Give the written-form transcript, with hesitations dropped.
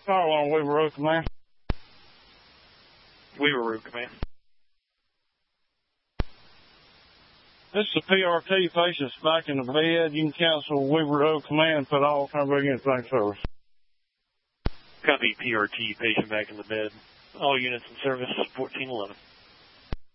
Fire alarm, Weaver Road Command. Weaver Road Command. This is a PRT. Patient's back in the bed. You can cancel Weaver Road Command and put all turn back in flank service. Copy PRT. Patient back in the bed. All units in service, 1411.